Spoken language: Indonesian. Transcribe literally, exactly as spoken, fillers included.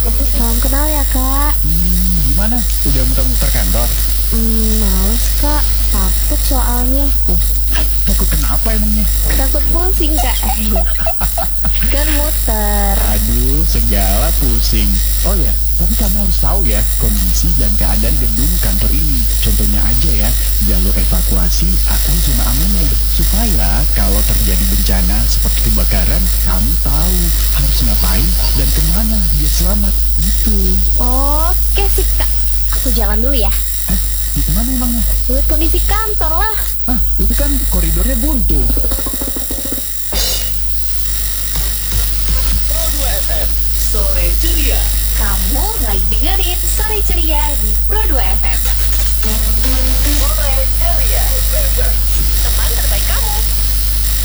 Salam kenal ya, Kak. Hmm, gimana? Udah muter-muter kantor? Hmm, males, Kak. Takut soalnya. Oh, takut kenapa emangnya? Takut pusing, Kak. Kan muter. Aduh, segala pusing. Oh ya, tapi kamu harus tahu ya, kondisi dan keadaan gedung kantor ini. Contohnya aja ya, jalur evakuasi atau zona amannya. Supaya kalau terjadi bencana seperti kebakaran, kamu tahu harus ngapain dan kemana biar selamat. Gitu. Oke sih, Kak. Aku jalan dulu ya. Hah? Di mana emangnya? Lihat kondisi kantor lah. Ah, itu kan koridornya buntu. Pro dua F M, sore ceria. Kamu lagi dengerin Sore Ceria di Pro dua F M. Sore ceria. Teman terbaik kamu.